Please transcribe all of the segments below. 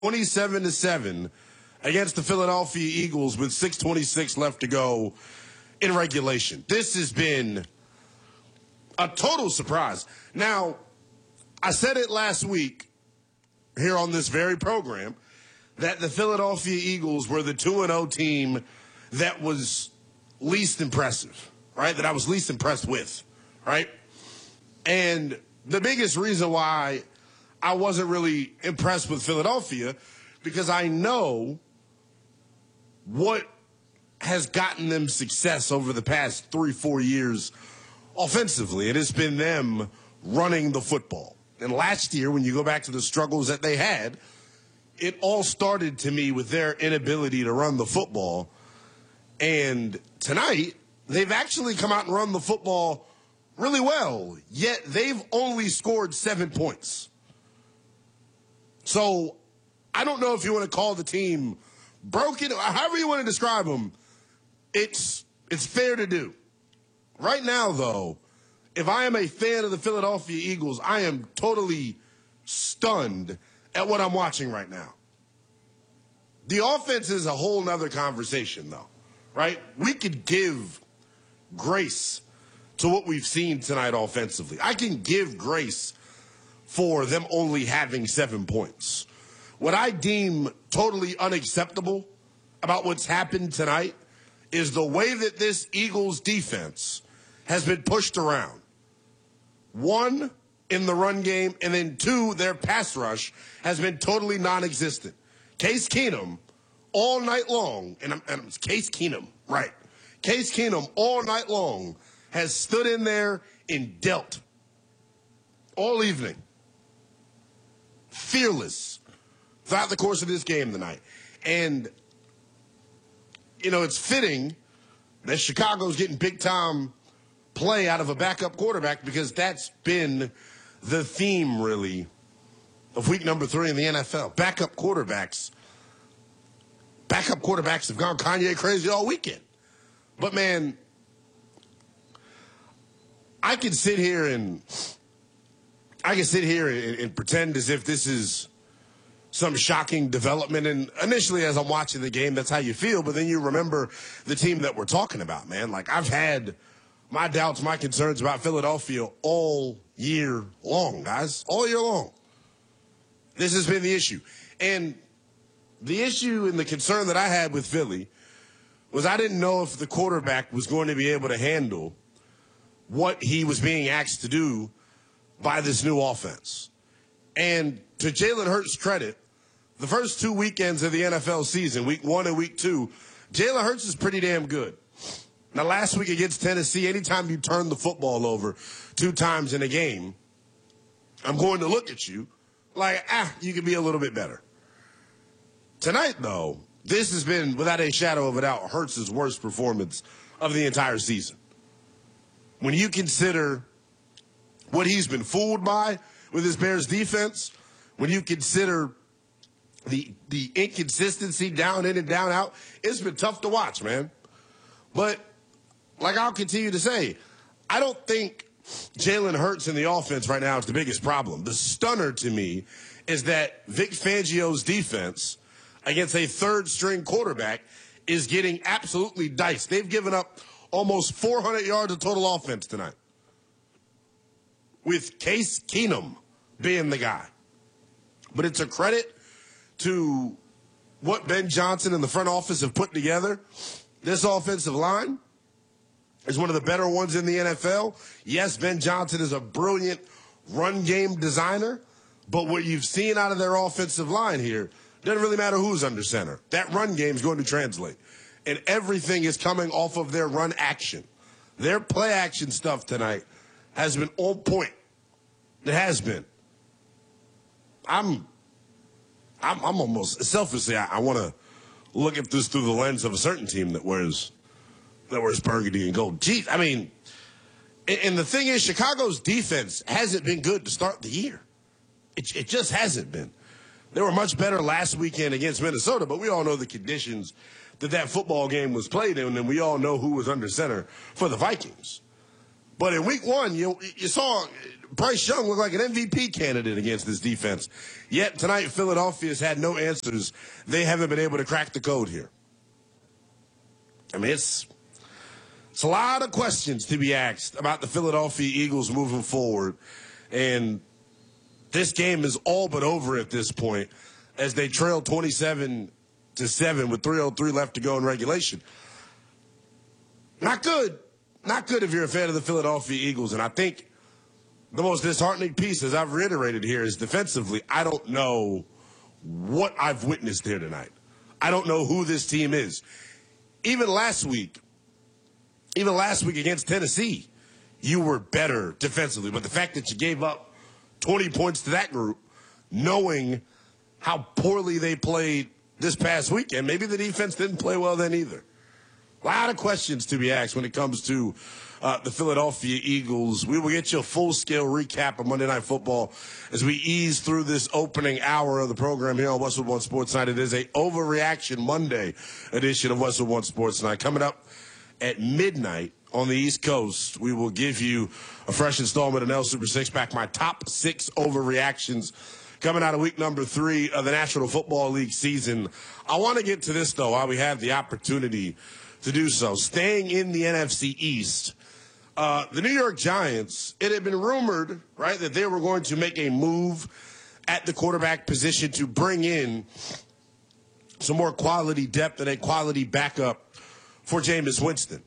27-7 against the Philadelphia Eagles with 6:26 left to go in regulation. This has been a total surprise. Now, I said it last week here on this very program that the Philadelphia Eagles were the 2-0 team that was least impressive, right? That I was least impressed with, right? And the biggest reason why I wasn't really impressed with Philadelphia, because I know what has gotten them success over the past 3-4 years offensively. It has been them running the football. And last year, when you go back to the struggles that they had, it all started to me with their inability to run the football. And tonight, they've actually come out and run the football really well, yet they've only scored 7 points. So I don't know if you want to call the team broken, or however you want to describe them. It's fair to do. Right now, though, if I am a fan of the Philadelphia Eagles, I am totally stunned at what I'm watching right now. The offense is a whole nother conversation, though, right? We could give grace to what we've seen tonight offensively. I can give grace for them only having 7 points. What I deem totally unacceptable about what's happened tonight is the way that this Eagles defense has been pushed around. One, in the run game, and then two, their pass rush has been totally non-existent. Case Keenum, all night long, and it's Case Keenum, right? Case Keenum, all night long, has stood in there and dealt all evening. Fearless throughout the course of this game tonight. And, you know, it's fitting that Chicago's getting big-time play out of a backup quarterback, because that's been the theme, really, of week number 3 in the NFL. Backup quarterbacks have gone Kanye crazy all weekend. But, man, I can sit here and pretend as if this is some shocking development. And initially, as I'm watching the game, that's how you feel. But then you remember the team that we're talking about, man. Like, I've had my doubts, my concerns about Philadelphia all year long, guys. All year long. This has been the issue. And the issue and the concern that I had with Philly was I didn't know if the quarterback was going to be able to handle what he was being asked to do by this new offense. And to Jalen Hurts' credit, the first 2 weekends of the NFL season, week 1 and week 2, Jalen Hurts is pretty damn good. Now, last week against Tennessee, anytime you turn the football over 2 times in a game, I'm going to look at you like, you can be a little bit better. Tonight, though, this has been, without a shadow of a doubt, Hurts' worst performance of the entire season. When you consider what he's been fooled by with his Bears defense, when you consider the inconsistency down in and down out, it's been tough to watch, man. But like I'll continue to say, I don't think Jalen Hurts in the offense right now is the biggest problem. The stunner to me is that Vic Fangio's defense against a third-string quarterback is getting absolutely diced. They've given up almost 400 yards of total offense tonight, with Case Keenum being the guy. But it's a credit to what Ben Johnson and the front office have put together. This offensive line is one of the better ones in the NFL. Yes, Ben Johnson is a brilliant run game designer, but what you've seen out of their offensive line here, doesn't really matter who's under center. That run game is going to translate. And everything is coming off of their run action. Their play action stuff tonight has been on point. It has been. I'm almost selfishly, I want to look at this through the lens of a certain team that wears burgundy and gold. Geez, I mean, and the thing is, Chicago's defense hasn't been good to start the year. It just hasn't been. They were much better last weekend against Minnesota, but we all know the conditions that football game was played in, and we all know who was under center for the Vikings. But in week one, you saw Bryce Young look like an MVP candidate against this defense. Yet tonight, Philadelphia's had no answers. They haven't been able to crack the code here. I mean, it's a lot of questions to be asked about the Philadelphia Eagles moving forward. And this game is all but over at this point as they trail 27-7 with 3:03 left to go in regulation. Not good. Not good if you're a fan of the Philadelphia Eagles. And I think the most disheartening piece, as I've reiterated here, is defensively, I don't know what I've witnessed here tonight. I don't know who this team is. Even last week against Tennessee, you were better defensively. But the fact that you gave up 20 points to that group, knowing how poorly they played this past weekend, maybe the defense didn't play well then either. A lot of questions to be asked when it comes to the Philadelphia Eagles. We will get you a full-scale recap of Monday Night Football as we ease through this opening hour of the program here on Westwood One Sports Night. It is a Overreaction Monday edition of Westwood One Sports Night. Coming up at midnight on the East Coast, we will give you a fresh installment of Nell Super Six Pack, my top 6 overreactions coming out of week number 3 of the National Football League season. I want to get to this, though, while we have the opportunity to do so. Staying in the NFC East, the New York Giants, it had been rumored, right, that they were going to make a move at the quarterback position to bring in some more quality depth and a quality backup for Jameis Winston.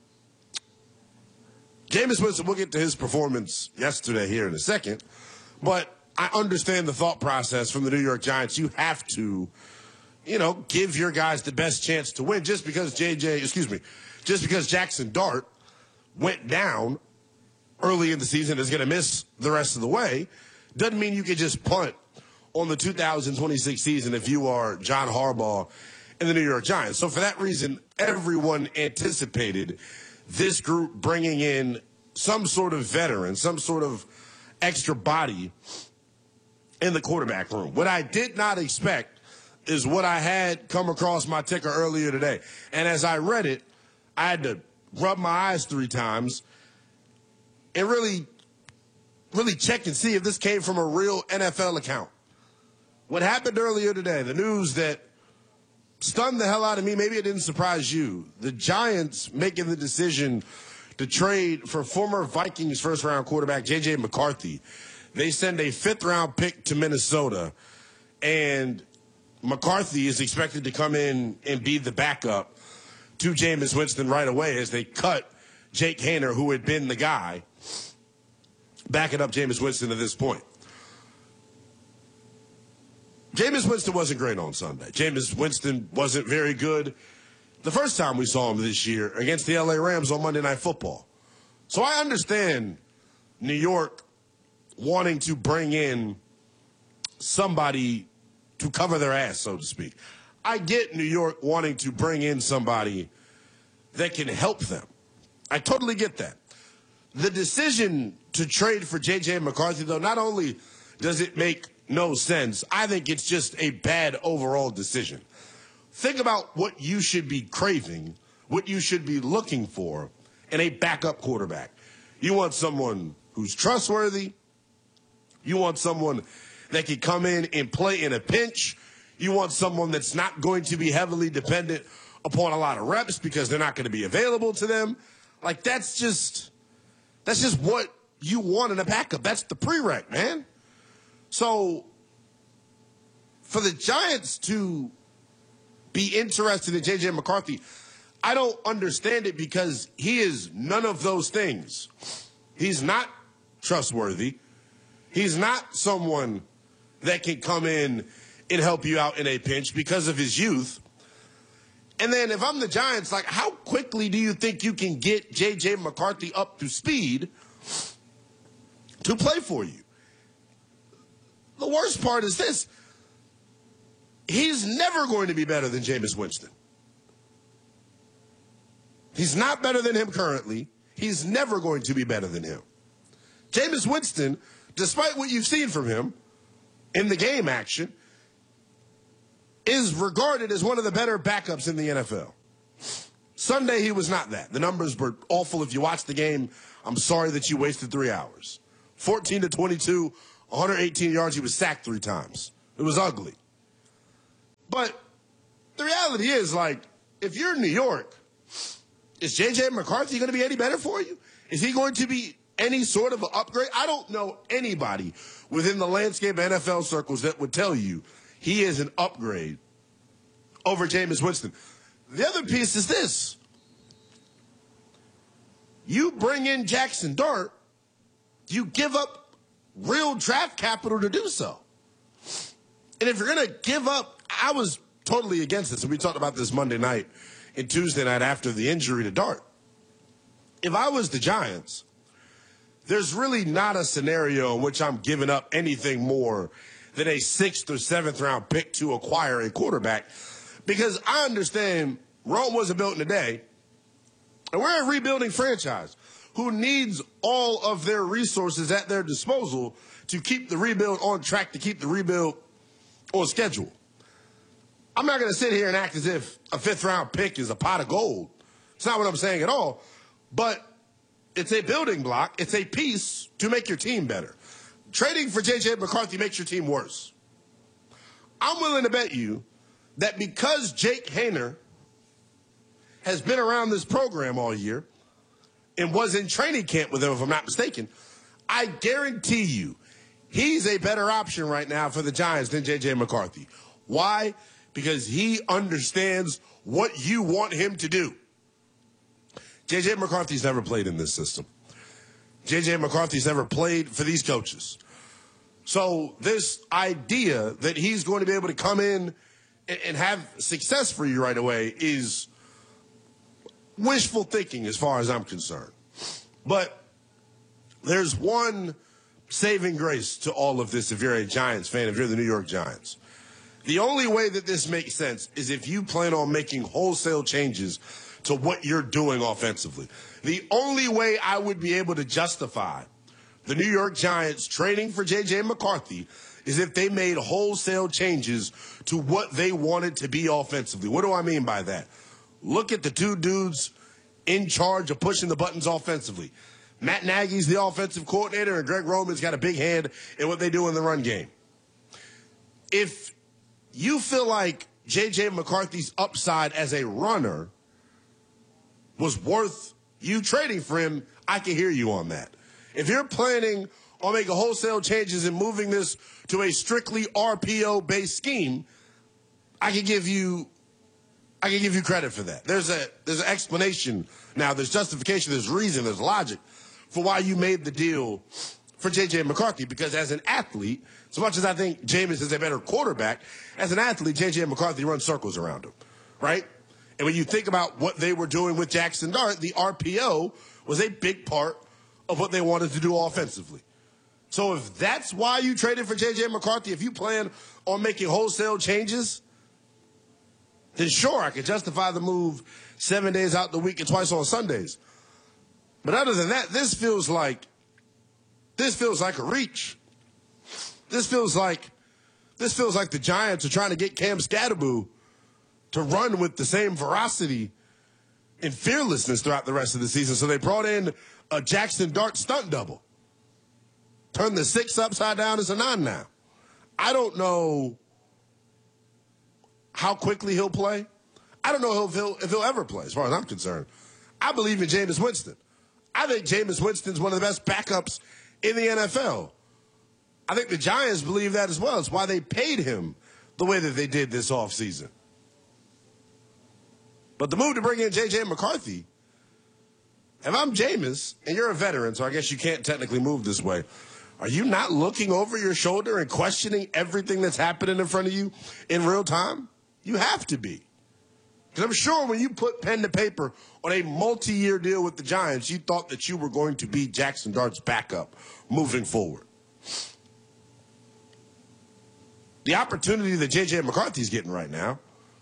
Jameis Winston, we'll get to his performance yesterday here in a second, but I understand the thought process from the New York Giants. You have to, give your guys the best chance to win. Just because Jackson Dart went down early in the season is going to miss the rest of the way, doesn't mean you can just punt on the 2026 season if you are John Harbaugh and the New York Giants. So for that reason, everyone anticipated this group bringing in some sort of veteran, some sort of extra body in the quarterback room. What I did not expect is what I had come across my ticker earlier today. And as I read it, I had to rub my eyes 3 times and really check and see if this came from a real NFL account. What happened earlier today, the news that stunned the hell out of me, maybe it didn't surprise you, the Giants making the decision to trade for former Vikings first-round quarterback J.J. McCarthy. They send a 5th-round pick to Minnesota, and McCarthy is expected to come in and be the backup to Jameis Winston right away as they cut Jake Haener, who had been the guy backing up Jameis Winston to this point. Jameis Winston wasn't great on Sunday. Jameis Winston wasn't very good the first time we saw him this year against the L.A. Rams on Monday Night Football. So I understand New York wanting to bring in somebody to cover their ass, so to speak. I get New York wanting to bring in somebody that can help them. I totally get that. The decision to trade for J.J. McCarthy, though, not only does it make no sense, I think it's just a bad overall decision. Think about what you should be craving, what you should be looking for in a backup quarterback. You want someone who's trustworthy. You want someone that can come in and play in a pinch. You want someone that's not going to be heavily dependent upon a lot of reps because they're not going to be available to them. Like, that's just what you want in a backup. That's the prereq, man. So for the Giants to be interested in J.J. McCarthy, I don't understand it because he is none of those things. He's not trustworthy. He's not someone that can come in and help you out in a pinch because of his youth. And then if I'm the Giants, like, how quickly do you think you can get J.J. McCarthy up to speed to play for you? The worst part is this. He's never going to be better than Jameis Winston. He's not better than him currently. He's never going to be better than him. Jameis Winston, despite what you've seen from him in the game action, is regarded as one of the better backups in the NFL. Sunday, he was not that. The numbers were awful. If you watched the game, I'm sorry that you wasted 3 hours. 14 to 22, 118 yards. He was sacked 3 times. It was ugly. But the reality is, like, if you're in New York, is J.J. McCarthy going to be any better for you? Is he going to be any sort of an upgrade? I don't know anybody within the landscape of NFL circles that would tell you he is an upgrade over Jameis Winston. The other piece is this. You bring in Jackson Dart, you give up real draft capital to do so. And if you're going to give up, I was totally against this, and we talked about this Monday night and Tuesday night after the injury to Dart. If I was the Giants, there's really not a scenario in which I'm giving up anything more than a 6th or 7th round pick to acquire a quarterback, because I understand Rome wasn't built in a day, and we're a rebuilding franchise who needs all of their resources at their disposal to keep the rebuild on track, to keep the rebuild on schedule. I'm not going to sit here and act as if a 5th round pick is a pot of gold. It's not what I'm saying at all. But it's a building block. It's a piece to make your team better. Trading for J.J. McCarthy makes your team worse. I'm willing to bet you that because Jake Haener has been around this program all year and was in training camp with him, if I'm not mistaken, I guarantee you he's a better option right now for the Giants than J.J. McCarthy. Why? Because he understands what you want him to do. J.J. McCarthy's never played in this system. J.J. McCarthy's never played for these coaches. So this idea that he's going to be able to come in and have success for you right away is wishful thinking as far as I'm concerned. But there's one saving grace to all of this if you're a Giants fan, if you're the New York Giants. The only way that this makes sense is if you plan on making wholesale changes to what you're doing offensively. The only way I would be able to justify the New York Giants trading for J.J. McCarthy is if they made wholesale changes to what they wanted to be offensively. What do I mean by that? Look at the 2 dudes in charge of pushing the buttons offensively. Matt Nagy's the offensive coordinator, and Greg Roman's got a big hand in what they do in the run game. If you feel like J.J. McCarthy's upside as a runner was worth you trading for him, I can hear you on that. If you're planning on making wholesale changes and moving this to a strictly RPO-based scheme, I can give you credit for that. There's an explanation now. There's justification. There's reason. There's logic for why you made the deal for J.J. McCarthy. Because as an athlete, as much as I think Jameis is a better quarterback, as an athlete, J.J. McCarthy runs circles around him, right? And when you think about what they were doing with Jackson Dart, the RPO was a big part of what they wanted to do offensively. So if that's why you traded for J.J. McCarthy, if you plan on making wholesale changes, then sure, I could justify the move 7 days out the week and twice on Sundays. But other than that, this feels like a reach. This feels like the Giants are trying to get Cam Scatterboo to run with the same veracity and fearlessness throughout the rest of the season. So they brought in a Jackson Dart stunt double. Turned the 6 upside down as a 9 now. I don't know how quickly he'll play. I don't know if he'll ever play, as far as I'm concerned. I believe in Jameis Winston. I think Jameis Winston's one of the best backups in the NFL. I think the Giants believe that as well. It's why they paid him the way that they did this offseason. But the move to bring in J.J. McCarthy, if I'm Jameis, and you're a veteran, so I guess you can't technically move this way, are you not looking over your shoulder and questioning everything that's happening in front of you in real time? You have to be. Because I'm sure when you put pen to paper on a multi-year deal with the Giants, you thought that you were going to be Jackson Dart's backup moving forward. The opportunity that J.J. McCarthy's getting right now,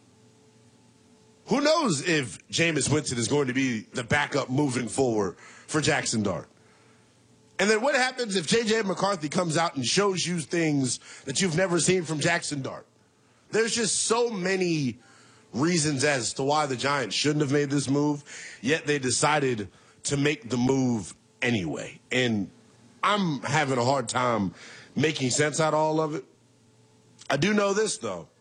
who knows if Jameis Winston is going to be the backup moving forward for Jackson Dart? And then what happens if J.J. McCarthy comes out and shows you things that you've never seen from Jackson Dart? There's just so many reasons as to why the Giants shouldn't have made this move, yet they decided to make the move anyway. And I'm having a hard time making sense out of all of it. I do know this, though.